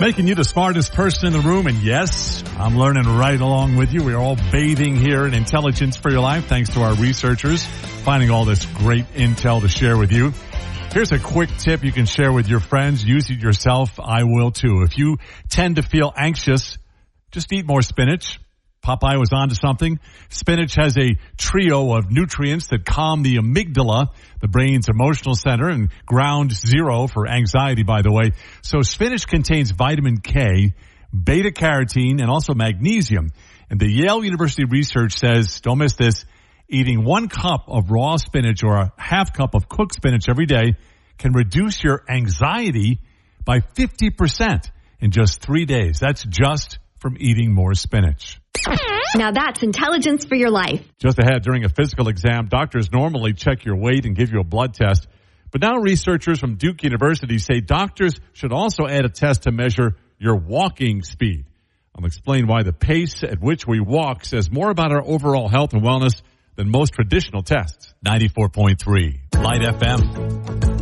Making you the smartest person in the room. And yes, I'm learning right along with you. We're all bathing here in intelligence for your life, thanks to our researchers finding all this great intel to share with you. Here's a quick tip you can share with your friends. Use it yourself. I will too. If you tend to feel anxious, just eat more spinach. Popeye was onto something. Spinach has a trio of nutrients that calm the amygdala, the brain's emotional center, and ground zero for anxiety, by the way. So spinach contains vitamin K, beta-carotene, and also magnesium. And the Yale University research says, don't miss this, eating 1 cup of raw spinach or a half cup of cooked spinach every day can reduce your anxiety by 50% in just 3 days. That's just from eating more spinach. Now that's intelligence for your life. Just ahead, during a physical exam, doctors normally check your weight and give you a blood test. But now researchers from Duke University say doctors should also add a test to measure your walking speed. I'll explain why the pace at which we walk says more about our overall health and wellness than most traditional tests. 94.3 Light FM.